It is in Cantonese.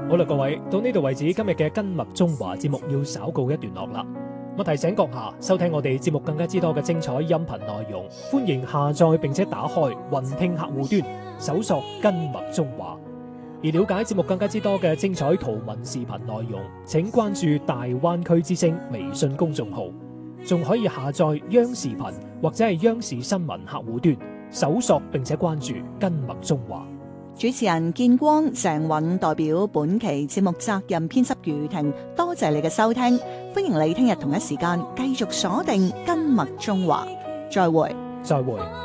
好啦，各位，到呢度為止，今日嘅跟麥中華節目要稍告一段落啦。我提醒閣下收聽我哋節目更加之多嘅精彩音頻內容，歡迎下載並且打開雲聽客戶端，搜索跟麥中華。而了解節目更加之多嘅精彩圖文視頻內容，請關注大灣區之聲微信公眾號，仲可以下載央視頻或者係央視新聞客戶端，搜索並且關注跟麥中華。 主持人建光、鄭允代表本期節目責任編輯余婷，多謝你嘅收聽，歡迎你聽日同一時間繼續鎖定跟麥中華，再會。 再會。